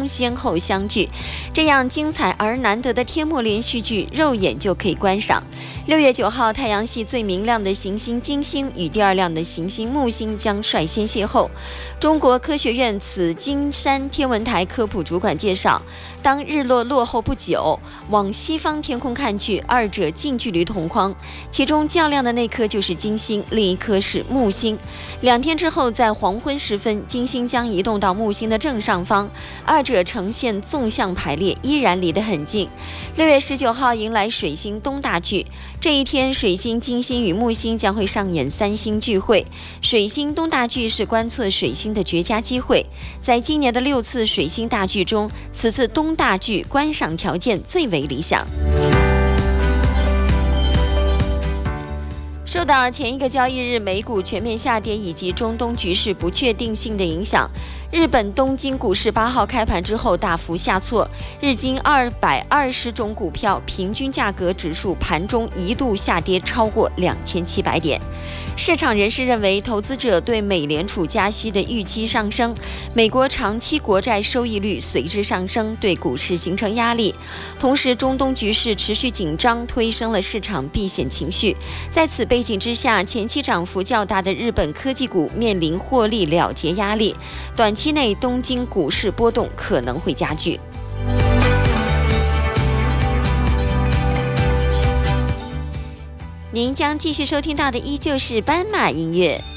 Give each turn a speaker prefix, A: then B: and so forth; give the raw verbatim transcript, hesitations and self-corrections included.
A: 中先后相聚，这样精彩而难得的天幕连续剧，肉眼就可以观赏。六月九号，太阳系最明亮的行星金星与第二亮的行星木星将率先邂逅。中国科学院紫金山天文台科普主管介绍，当日落落后不久，往西方天空看去，二者近距离同框，其中较亮的那颗就是金星，另一颗是木星。两天之后，在黄昏时分，金星将移动到木星的正上方，二者呈现纵向排列，依然离得很近。六月十九号迎来水星东大距，这一天水星、金星与木星将会上演三星聚会。水星东大距是观测水星的绝佳机会，在今年的六次水星大距中，此次东大距观赏条件最为理想。受到前一个交易日美股全面下跌以及中东局势不确定性的影响，日本东京股市八号开盘之后大幅下挫，日经二百二十种股票平均价格指数盘中一度下跌超过两千七百点。市场人士认为，投资者对美联储加息的预期上升，美国长期国债收益率随之上升，对股市形成压力。同时，中东局势持续紧张，推升了市场避险情绪。在此背景之下，前期涨幅较大的日本科技股面临获利了结压力，短期内东京股市波动可能会加剧。您将继续收听到的依旧是斑马音乐。